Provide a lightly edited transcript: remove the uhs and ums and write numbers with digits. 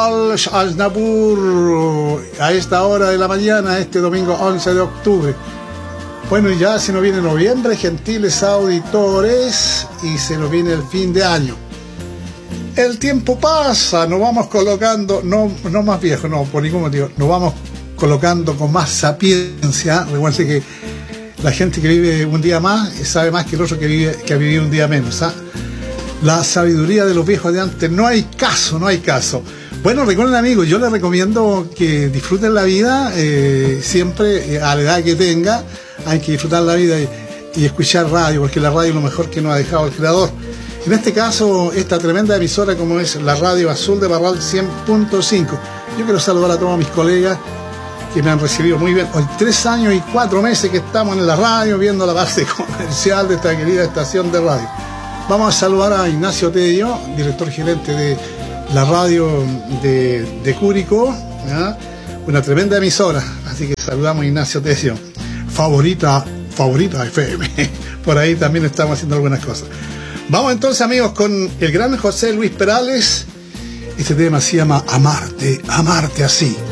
tal, Asnapur? A esta hora de la mañana, este domingo 11 de octubre. Bueno, ya se nos viene noviembre, gentiles auditores, y se nos viene el fin de año. El tiempo pasa, nos vamos colocando, no más viejos, no, por ningún motivo, nos vamos colocando con más sapiencia. Recuerden que la gente que vive un día más sabe más que el otro que ha vivido un día menos, ¿ah? La sabiduría de los viejos de antes, no hay caso. Bueno, recuerden, amigos, yo les recomiendo que disfruten la vida, siempre, a la edad que tenga, hay que disfrutar la vida y escuchar radio, porque la radio es lo mejor que nos ha dejado el Creador. En este caso, esta tremenda emisora como es la Radio Azul de Parral 100.5. Yo quiero saludar a todos mis colegas que me han recibido muy bien. Hoy 3 años y 4 meses que estamos en la radio, viendo la base comercial de esta querida estación de radio. Vamos a saludar a Ignacio Tello, director gerente de la radio de Curicó, ¿ya? Una tremenda emisora, así que saludamos a Ignacio Tello, favorita FM. Por ahí también estamos haciendo algunas cosas. Vamos entonces, amigos, con el gran José Luis Perales. Este tema se llama Amarte así.